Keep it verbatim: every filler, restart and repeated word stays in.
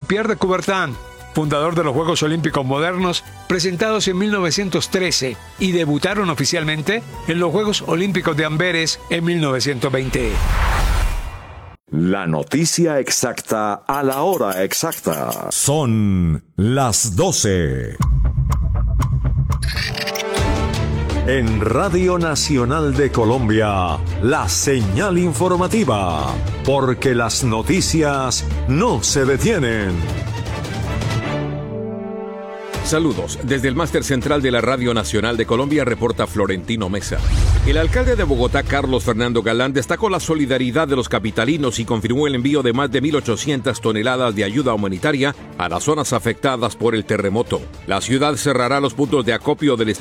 Jean-Pierre de Coubertin, fundador de los Juegos Olímpicos Modernos, presentados en mil novecientos trece y debutaron oficialmente en los Juegos Olímpicos de Amberes en mil novecientos veinte. La noticia exacta a la hora exacta. Son las doce. En Radio Nacional de Colombia, la señal informativa, porque las noticias no se detienen. Saludos. Desde el máster central de la Radio Nacional de Colombia reporta Florentino Mesa. El alcalde de Bogotá, Carlos Fernando Galán, destacó la solidaridad de los capitalinos y confirmó el envío de más de mil ochocientas toneladas de ayuda humanitaria a las zonas afectadas por el terremoto. La ciudad cerrará los puntos de acopio del